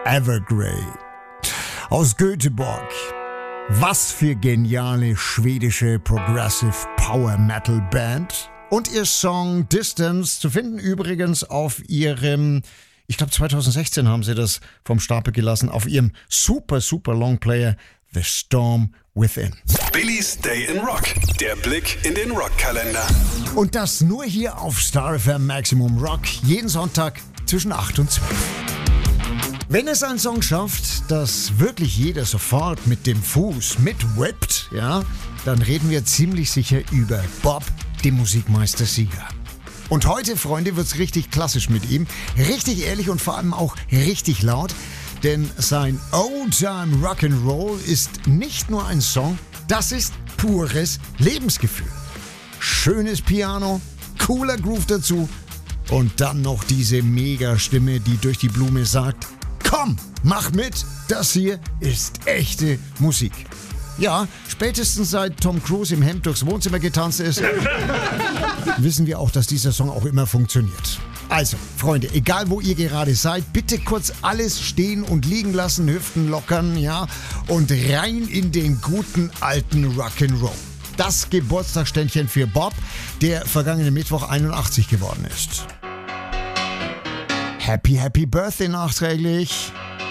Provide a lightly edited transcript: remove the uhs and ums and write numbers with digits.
Evergrey aus Göteborg. Was für geniale schwedische Progressive Power Metal Band. Und ihr Song Distance zu finden übrigens auf ihrem, ich glaube 2016 haben sie das vom Stapel gelassen, auf ihrem super Longplayer The Storm Within. Billys Day in Rock, der Blick in den Rockkalender. Und das nur hier auf Star FM Maximum Rock, jeden Sonntag zwischen 8 und 12. Wenn es ein Song schafft, dass wirklich jeder sofort mit dem Fuß mitwippt, ja, dann reden wir ziemlich sicher über Bob, den Musikmeister Seger. Und heute, Freunde, wird's richtig klassisch mit ihm, richtig ehrlich und vor allem auch richtig laut, denn sein Old-Time Rock'n'Roll ist nicht nur ein Song, das ist pures Lebensgefühl. Schönes Piano, cooler Groove dazu und dann noch diese Mega-Stimme, die durch die Blume sagt: Komm, mach mit, das hier ist echte Musik. Ja, spätestens seit Tom Cruise im Hemd durchs Wohnzimmer getanzt ist, wissen wir auch, dass dieser Song auch immer funktioniert. Also, Freunde, egal wo ihr gerade seid, bitte kurz alles stehen und liegen lassen, Hüften lockern, ja, und rein in den guten alten Rock'n'Roll. Das Geburtstagsständchen für Bob, der vergangenen Mittwoch 81 geworden ist. Happy Birthday nachträglich.